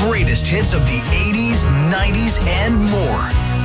greatest hits of the 80s, 90s, and more.